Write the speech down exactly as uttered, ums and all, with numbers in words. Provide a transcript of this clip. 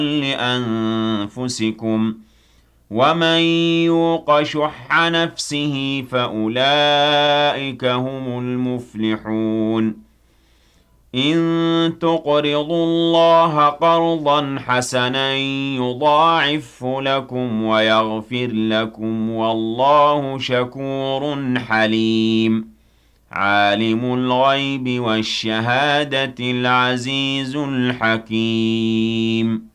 لأنفسكم ومن يوق شح نفسه فأولئك هم المفلحون إن تقرضوا الله قرضا حسنا يضاعفه لكم ويغفر لكم والله شكور حليم عالم الغيب والشهادة العزيز الحكيم